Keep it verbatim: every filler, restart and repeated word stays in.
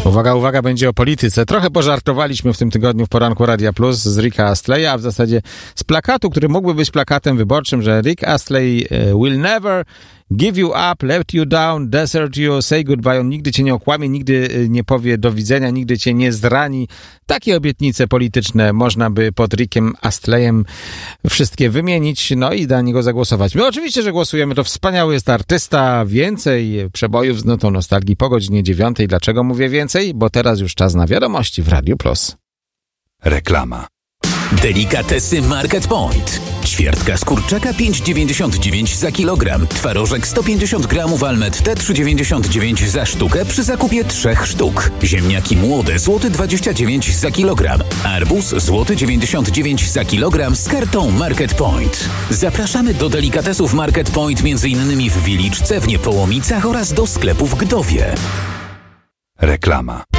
Uwaga, uwaga, będzie o polityce. Trochę pożartowaliśmy w tym tygodniu w poranku Radia Plus z Ricka Astleya, a w zasadzie z plakatu, który mógłby być plakatem wyborczym, że Rick Astley will never give you up, let you down, desert you, say goodbye. On nigdy cię nie okłamie, nigdy nie powie do widzenia, nigdy cię nie zrani. Takie obietnice polityczne można by pod Rickiem Astleyem wszystkie wymienić, no i dla niego zagłosować. My oczywiście, że głosujemy, to wspaniały jest artysta, więcej przebojów z nutą nostalgii po godzinie dziewiątej. Dlaczego mówię więcej? Bo teraz już czas na wiadomości w Radiu Plus. Reklama. Delikatesy Market Point. Ćwiertka z kurczaka pięć dziewięćdziesiąt dziewięć za kilogram. Twarożek sto pięćdziesiąt gramów Almet T trzy dziewięćdziesiąt dziewięć za sztukę przy zakupie trzech sztuk. Ziemniaki młode złoty dwadzieścia dziewięć za kilogram. Arbuz złoty dziewięćdziesiąt dziewięć za kilogram z kartą Market Point. Zapraszamy do delikatesów Market Point m.in. w Wiliczce, w Niepołomicach oraz do sklepu w Gdowie. Reklama.